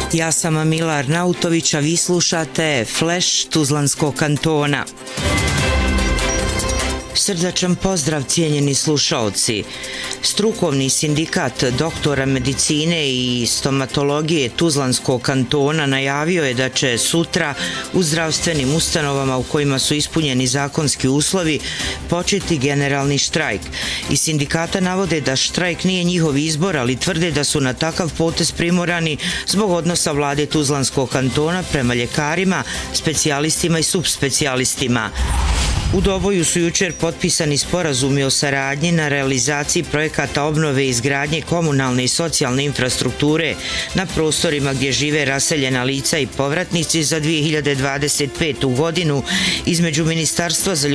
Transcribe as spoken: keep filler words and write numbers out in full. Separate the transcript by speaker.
Speaker 1: Ja sam Mila Arnautović, a vi slušate Flash Tuzlanskog kantona. Srdačan pozdrav, cijenjeni slušaoci. Strukovni sindikat doktora medicine i stomatologije Tuzlanskog kantona najavio je da će sutra u zdravstvenim ustanovama u kojima su ispunjeni zakonski uslovi početi generalni štrajk. Iz sindikata navode da štrajk nije njihov izbor, ali tvrde da su na takav potez primorani zbog odnosa vlade Tuzlanskog kantona prema ljekarima, specijalistima i subspecijalistima. U Doboju su jučer potpisani sporazumi o saradnji na realizaciji projekata obnove i izgradnje komunalne i socijalne infrastrukture na prostorima gdje žive raseljena lica i povratnici za dvije hiljade dvadeset petu godinu između Ministarstva za